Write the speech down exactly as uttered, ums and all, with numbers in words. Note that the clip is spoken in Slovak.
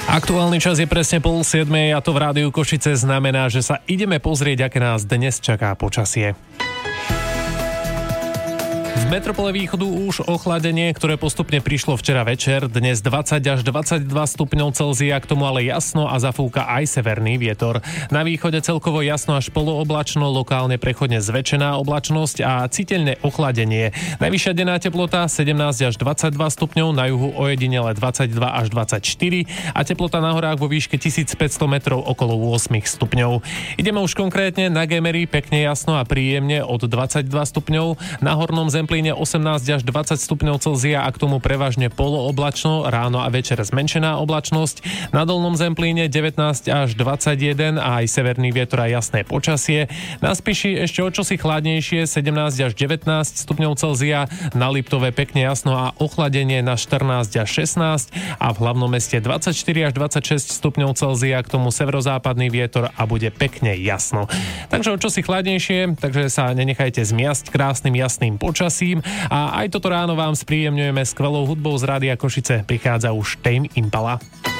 Aktuálny čas je presne pol siedmej a to v Rádiu Košice znamená, že sa ideme pozrieť, aké nás dnes čaká počasie. V metropole východu už ochladenie, ktoré postupne prišlo včera večer, dnes dvadsať až dvadsaťdva stupňov Celzia, k tomu ale jasno a zafúka aj severný vietor. Na východe celkovo jasno až polooblačno, lokálne prechodne zväčšená oblačnosť a citeľné ochladenie. Najvyššia denná teplota sedemnásť až dvadsaťdva stupňov, na juhu ojedinele dvadsaťdva až dvadsaťštyri a teplota na horách vo výške tisícpäťsto metrov okolo osem stupňov. Ideme už konkrétne na Gemery, pekne jasno a príjemne od dvadsaťdva stupňov, na hornom Zemplíne osemnásť až dvadsať stupňov Celzia a k tomu prevažne polooblačno, ráno a večer zmenšená oblačnosť. Na dolnom Zemplíne devätnásť až dvadsaťjeden a aj severný vietor a jasné počasie. Na Spiši ešte o čosi chladnejšie, sedemnásť až devätnásť stupňov Celzia, na Liptove pekne jasno a ochladenie na štrnásť až šestnásť a v hlavnom meste dvadsaťštyri až dvadsaťšesť stupňov Celzia, k tomu severozápadný vietor a bude pekne jasno. Takže o čosi chladnejšie, takže sa nenechajte zmiasť krásnym jasným počasím. A aj toto ráno vám spríjemňujeme skvelou hudbou z Rádia Košice. Prichádza už Tame Impala.